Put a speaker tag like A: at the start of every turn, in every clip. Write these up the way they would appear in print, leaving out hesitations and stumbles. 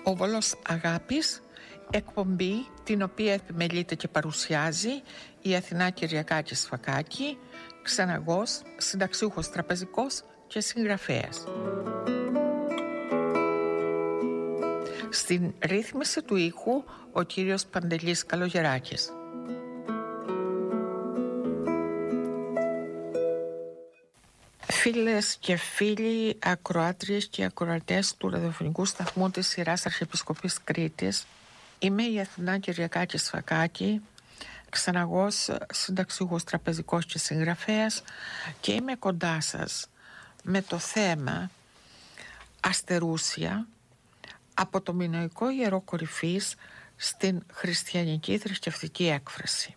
A: Όβολος Αγάπης, εκπομπή την οποία επιμελείται και παρουσιάζει η Αθηνά Κυριακάκη Σφακάκη, ξεναγός, συνταξιούχος τραπεζικός και συγγραφέας. Στην ρύθμιση του ήχου ο κύριος Παντελής Καλογεράκης. Φίλες και φίλοι, ακροάτριες και ακροατές του ραδιοφωνικού σταθμού της σειράς Αρχιεπισκοπής Κρήτης, είμαι η Αθηνά Κυριακάκη Σφακάκη, ξεναγός, συνταξιούχος τραπεζικός και συγγραφέας, και είμαι κοντά σας με το θέμα αστερούσια από το μινωικό ιερό κορυφής στην χριστιανική θρησκευτική έκφραση.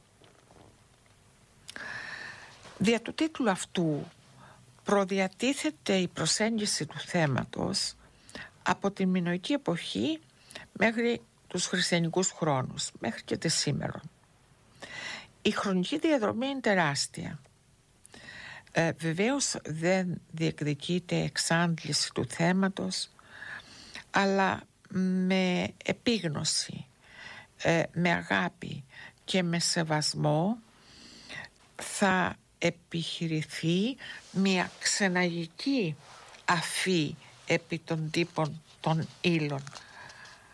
A: Δια του τίτλου αυτού προδιατίθεται η προσέγγιση του θέματος από τη μινωική εποχή μέχρι τους χριστιανικούς χρόνους, μέχρι και τη σήμερα. Η χρονική διαδρομή είναι τεράστια. Βεβαίως δεν διεκδικείται εξάντληση του θέματος, αλλά με επίγνωση, με αγάπη και με σεβασμό θα επιχειρηθεί μια ξεναγική αφή επί των τύπων των ύλων